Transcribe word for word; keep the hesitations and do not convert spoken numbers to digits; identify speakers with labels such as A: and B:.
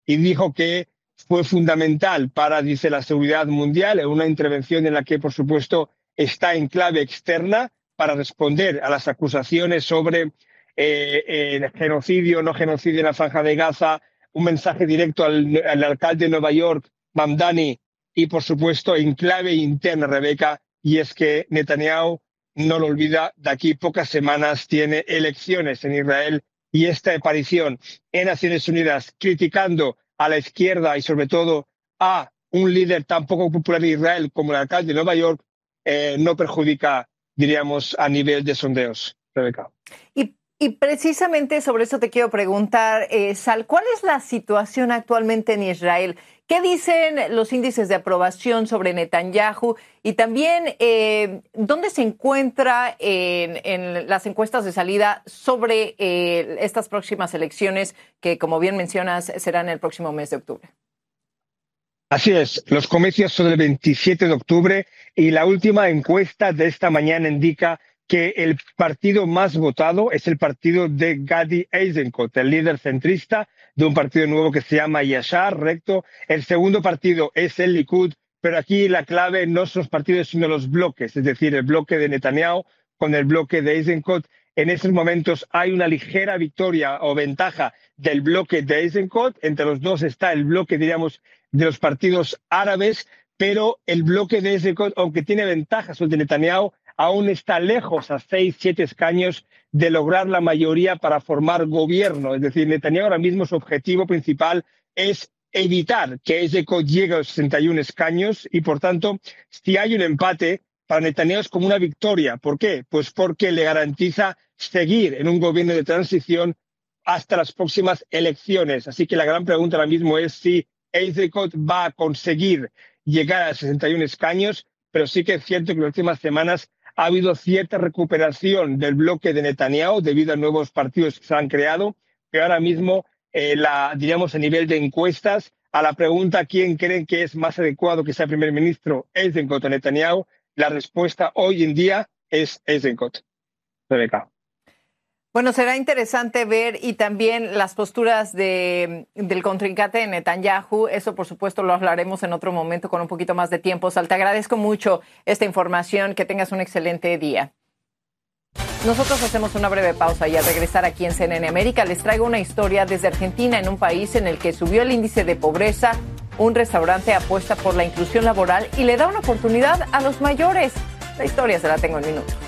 A: y dijo que fue fundamental para, dice, la seguridad mundial, en una intervención en la que, por supuesto, está en clave externa para responder a las acusaciones sobre eh, eh, genocidio, no genocidio en la Franja de Gaza, un mensaje directo al, al alcalde de Nueva York, Mamdani, y, por supuesto, en clave interna, Rebeca, y es que Netanyahu, no lo olvida, de aquí pocas semanas tiene elecciones en Israel, y esta aparición en Naciones Unidas criticando a la izquierda y sobre todo a un líder tan poco popular de Israel como el alcalde de Nueva York eh, no perjudica, diríamos, a nivel de sondeos. Rebeca.
B: Y, y precisamente sobre eso te quiero preguntar, eh, Sal, ¿cuál es la situación actualmente en Israel? ¿Qué dicen los índices de aprobación sobre Netanyahu? Y también, eh, ¿dónde se encuentra en, en las encuestas de salida sobre eh, estas próximas elecciones que, como bien mencionas, serán el próximo mes de octubre?
A: Así es, los comicios son el veintisiete de octubre y la última encuesta de esta mañana indica que el partido más votado es el partido de Gadi Eisenkot, el líder centrista de un partido nuevo que se llama Yashar, recto. El segundo partido es el Likud, pero aquí la clave no son los partidos sino los bloques, es decir, el bloque de Netanyahu con el bloque de Eisenkot. En estos momentos hay una ligera victoria o ventaja del bloque de Eisenkot. Entre los dos está el bloque, diríamos, de los partidos árabes, pero el bloque de Eisenkot, aunque tiene ventajas sobre Netanyahu, aún está lejos, a seis, siete escaños, de lograr la mayoría para formar gobierno. Es decir, Netanyahu ahora mismo su objetivo principal es evitar que Eisenkot llegue a los sesenta y un escaños y, por tanto, si hay un empate, para Netanyahu es como una victoria. ¿Por qué? Pues porque le garantiza seguir en un gobierno de transición hasta las próximas elecciones. Así que la gran pregunta ahora mismo es si Eisenkot va a conseguir llegar a sesenta y un escaños, pero sí que es cierto que en las últimas semanas ha habido cierta recuperación del bloque de Netanyahu debido a nuevos partidos que se han creado, que ahora mismo, eh, la, diríamos, a nivel de encuestas, a la pregunta ¿quién creen que es más adecuado que sea primer ministro, Eisenkot o Netanyahu?, la respuesta hoy en día es Eisenkot. Rebeca.
B: Bueno, será interesante ver y también las posturas de, del contrincante de Netanyahu. Eso, por supuesto, lo hablaremos en otro momento con un poquito más de tiempo. Sal, te agradezco mucho esta información. Que tengas un excelente día. Nosotros hacemos una breve pausa y al regresar aquí en C N N América les traigo una historia desde Argentina, en un país en el que subió el índice de pobreza. Un restaurante apuesta por la inclusión laboral y le da una oportunidad a los mayores. La historia se la tengo en minutos.